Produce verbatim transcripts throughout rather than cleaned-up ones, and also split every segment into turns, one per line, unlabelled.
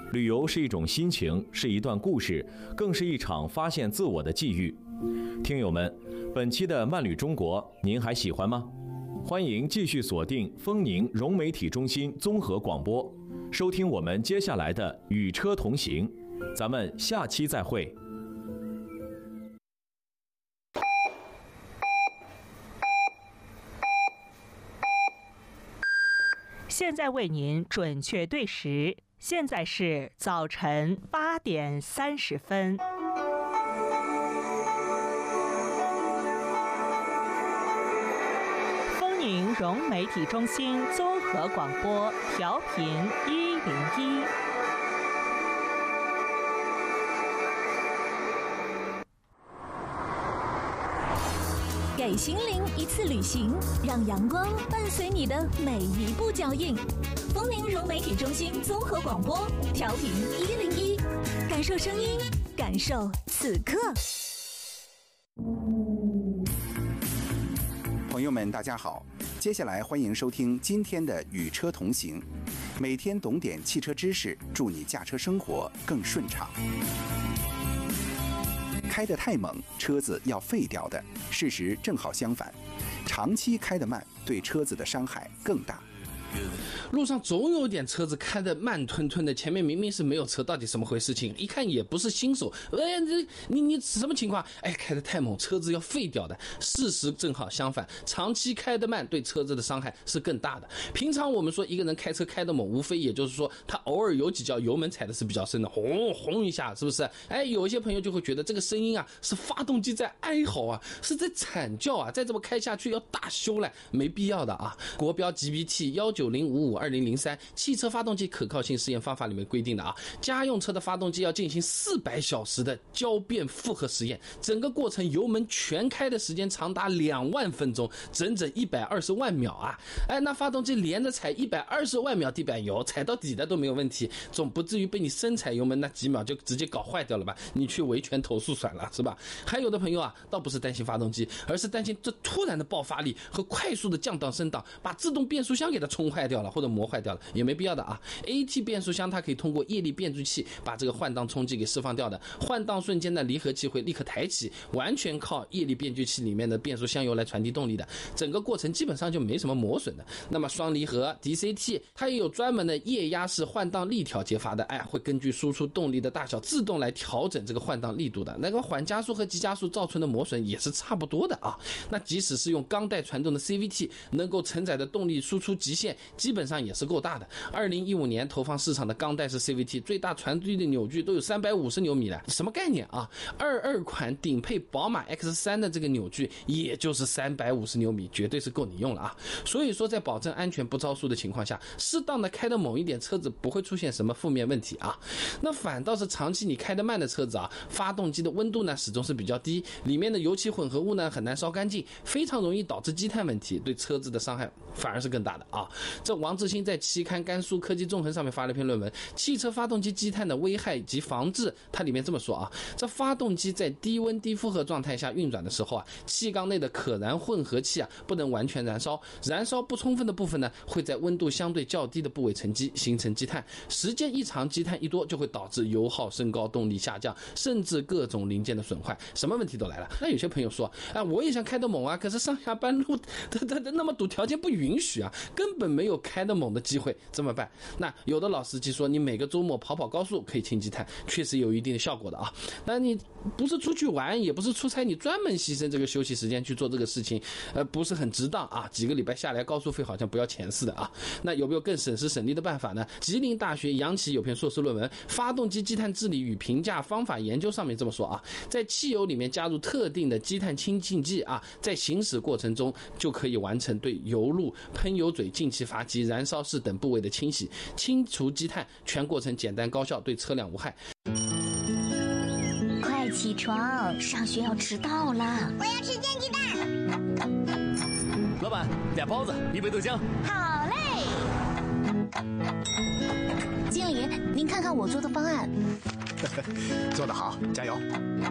旅游是一种心情，是一段故事，更是一场发现自我的际遇。听友们，本期的慢旅中国您还喜欢吗？欢迎继续锁定丰宁融媒体中心综合广播，收听我们接下来的与车同行。咱们下期再会。
现在为您准确对时，现在是早晨八点三十分。丰宁融媒体中心综合广播，调频一零一。
给心灵一次旅行，让阳光伴随你的每一步脚印。丰宁融媒体中心综合广播，调频一零一，感受声音，感受此刻。
朋友们，大家好，接下来欢迎收听今天的与车同行，每天懂点汽车知识，祝你驾车生活更顺畅。开得太猛，车子要废掉的，事实正好相反，长期开得慢，对车子的伤害更大。
路上总有点车子开得慢吞吞的，前面明明是没有车，到底什么回事情？一看也不是新手，哎，这你你什么情况？哎，开得太猛，车子要废掉的。事实正好相反，长期开得慢，对车子的伤害是更大的。平常我们说一个人开车开得猛，无非也就是说他偶尔有几脚油门踩的是比较深的，轰轰一下，是不是？哎，有一些朋友就会觉得这个声音啊是发动机在哀嚎啊，是在惨叫啊，再这么开下去要大修了，没必要的啊。国标 G B T 一九零五五二零零三汽车发动机可靠性试验方法里面规定的啊，家用车的发动机要进行四百小时的交变负荷实验，整个过程油门全开的时间长达两万分钟，整整一百二十万秒啊！哎，那发动机连着踩一百二十万秒地板油，踩到底的都没有问题，总不至于被你深踩油门那几秒就直接搞坏掉了吧？你去维权投诉算了，是吧？还有的朋友啊，倒不是担心发动机，而是担心这突然的爆发力和快速的降档升档，把自动变速箱给它冲坏掉了，或者磨坏掉了，也没必要的啊。A T 变速箱它可以通过液力变速器把这个换挡冲击给释放掉的，换挡瞬间的离合器会立刻抬起，完全靠液力变速器里面的变速箱油来传递动力的，整个过程基本上就没什么磨损的。那么双离合 D C T 它也有专门的液压式换挡力调节阀的，哎，会根据输出动力的大小自动来调整这个换挡力度的。那个缓加速和急加速造成的磨损也是差不多的啊。那即使是用钢带传动的 C V T 能够承载的动力输出极限基本上也是够大的。二零一五年投放市场的钢带式 C V T 最大传递的扭矩都有三百五十牛米了，什么概念啊？二二款顶配宝马 X 三 的这个扭矩也就是三百五十牛米，绝对是够你用了啊。所以说在保证安全不超速的情况下，适当的开得猛一点，车子不会出现什么负面问题啊。那反倒是长期你开得慢的车子啊，发动机的温度呢始终是比较低，里面的油漆混合物呢很难烧干净，非常容易导致积碳问题，对车子的伤害反而是更大的啊。这王志新在期刊甘肃科技纵横上面发了一篇论文，汽车发动机积碳的危害及防治，它里面这么说啊，这发动机在低温低负荷状态下运转的时候啊，气缸内的可燃混合气啊不能完全燃烧，燃烧不充分的部分呢会在温度相对较低的部位沉积，形成积碳，时间一长，积碳一多，就会导致油耗升高，动力下降，甚至各种零件的损坏，什么问题都来了。那有些朋友说，哎，我也想开得猛啊，可是上下班路它它它那么堵，条件不允许啊，根本没有开得猛的机会，怎么办？那有的老司机说，你每个周末跑跑高速可以清积碳，确实有一定的效果的啊。那你不是出去玩，也不是出差，你专门牺牲这个休息时间去做这个事情，呃，不是很值当啊。几个礼拜下来，高速费好像不要钱似的啊。那有没有更省时省力的办法呢？吉林大学杨奇有篇硕士论文《发动机积碳治理与评价方法研究》上面这么说啊，在汽油里面加入特定的积碳清净剂啊，在行驶过程中就可以完成对油路、喷油嘴、进气阀及燃烧室等部位的清洗，清除积碳，全过程简单高效，对车辆无害。
快起床，上学要迟到了。
我要吃煎鸡蛋。
老板，俩包子，一杯豆浆。
好嘞。
经理，您看看我做的方案。
做得好，加油。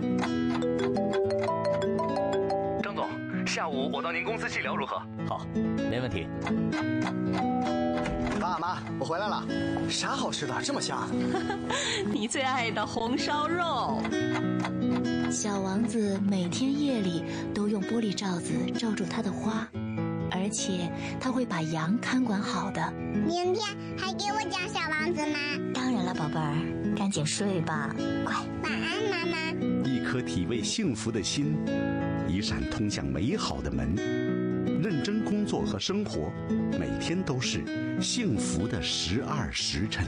张总，下午我到您公司细聊如何？
好，没问题。
爸， 妈，我回来了。啥好吃的这么香？
你最爱的红烧肉。
小王子每天夜里都用玻璃罩子罩住他的花，而且他会把羊看管好的。
明天还给我讲小王子吗？
当然了，宝贝儿，赶紧睡吧，乖。
晚安，妈妈。
一颗体味幸福的心，一扇通向美好的门。认真工作和生活，每天都是幸福的十二时辰。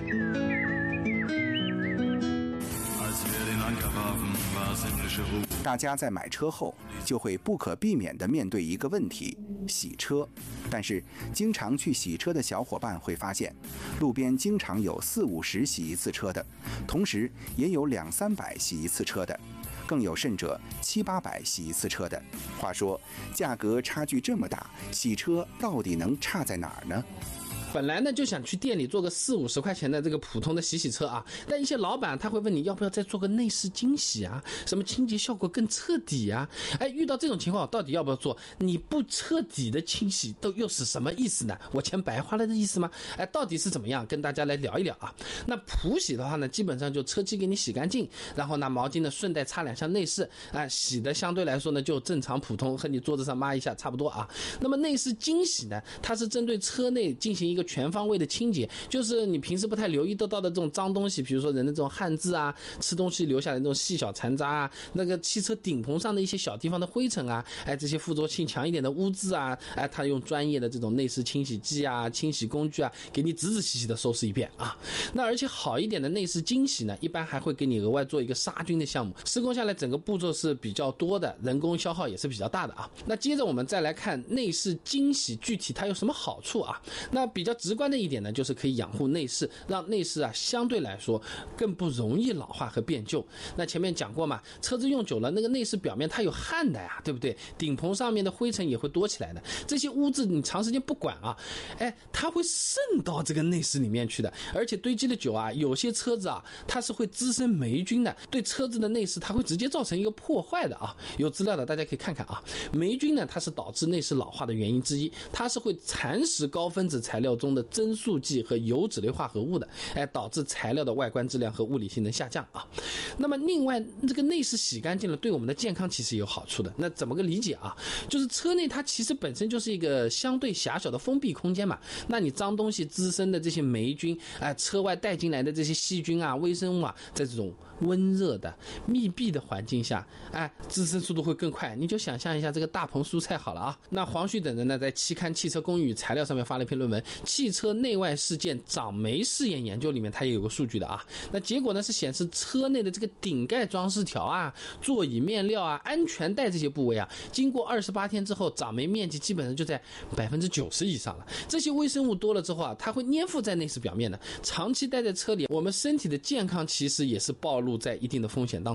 大家在买车后就会不可避免地面对一个问题：洗车。但是经常去洗车的小伙伴会发现，路边经常有四五十洗一次车的，同时也有两三百洗一次车的，更有甚者七八百洗一次车的。话说，价格差距这么大，洗车到底能差在哪儿呢？
本来呢就想去店里做个四五十块钱的这个普通的洗洗车啊，但一些老板他会问你要不要再做个内饰精洗啊，什么清洁效果更彻底啊。哎，遇到这种情况到底要不要做？你不彻底的清洗都又是什么意思呢？我钱白花了的意思吗？哎，到底是怎么样？跟大家来聊一聊啊。那普洗的话呢，基本上就车漆给你洗干净，然后拿毛巾呢顺带擦两下内饰，哎，洗的相对来说呢就正常普通，和你桌子上抹一下差不多啊。那么内饰精洗呢，它是针对车内进行一个全方位的清洁，就是你平时不太留意得到的这种脏东西，比如说人的这种汗渍啊，吃东西留下来的这种细小残渣啊，那个汽车顶棚上的一些小地方的灰尘啊，哎，这些附着性强一点的污渍啊，哎，它用专业的这种内饰清洗剂啊、清洗工具啊，给你仔仔细细的收拾一遍啊。那而且好一点的内饰精洗呢，一般还会给你额外做一个杀菌的项目，施工下来整个步骤是比较多的，人工消耗也是比较大的啊。那接着我们再来看内饰精洗具体它有什么好处啊？那比较直观的一点呢，就是可以养护内饰，让内饰啊相对来说更不容易老化和变旧。那前面讲过嘛，车子用久了，那个内饰表面它有汗的呀，对不对？顶棚上面的灰尘也会多起来的，这些污渍你长时间不管啊，哎，它会渗到这个内饰里面去的，而且堆积的久啊，有些车子啊，它是会滋生霉菌的，对车子的内饰它会直接造成一个破坏的啊。有资料的大家可以看看啊，霉菌呢，它是导致内饰老化的原因之一，它是会蚕食高分子材料中的增速剂和油脂类化合物的，哎，导致材料的外观质量和物理性能下降啊。那么另外，这个内饰洗干净了，对我们的健康其实有好处的。那怎么个理解啊？就是车内它其实本身就是一个相对狭小的封闭空间嘛，那你脏东西滋生的这些霉菌，哎，车外带进来的这些细菌啊、微生物啊，在这种温热的密闭的环境下，哎，滋生速度会更快。你就想象一下这个大棚蔬菜好了啊。那黄旭等人呢，在期刊《汽车工艺与材料》上面发了一篇论文《汽车内外事件长霉试验研究》，里面它也有个数据的啊。那结果呢是显示车内的这个顶盖装饰条啊、座椅面料啊、安全带这些部位啊，经过二十八天之后，长霉面积基本上就在百分之九十以上了。这些微生物多了之后啊，它会粘附在内饰表面的，长期待在车里，我们身体的健康其实也是暴露在一定的风险当中。